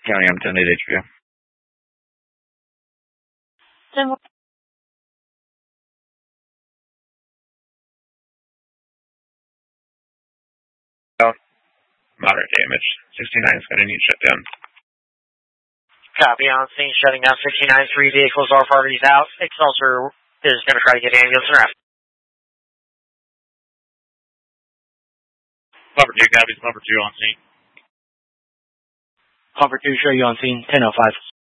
County, I'm 10-8 HVO. 10 Moderate damage. 69 is going to need shut down. Copy on scene, shutting down 69. 3 vehicles, all parties out. Excelsior is going to try to get ambulance around. Number 2, copies. Number 2 on scene. Number 2, show you on scene, 10:05.